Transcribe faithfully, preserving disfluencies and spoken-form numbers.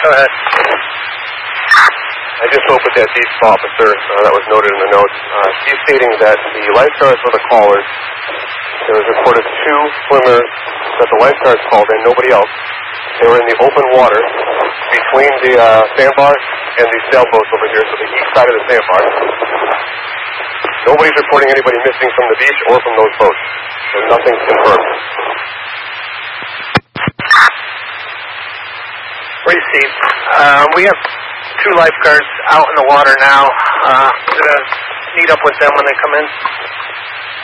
Go ahead. I just spoke with that beach officer uh, that was noted in the notes. Uh, he's stating that the lifeguards were the callers. There was reported two swimmers that the lifeguards called in, nobody else. They were in the open water between the uh, sandbar and the sailboats over here, so the east side of the sandbar. Nobody's reporting anybody missing from the beach or from those boats. So nothing's confirmed. Received. Uh, we have two lifeguards out in the water now. Uh, I'm going to meet up with them when they come in.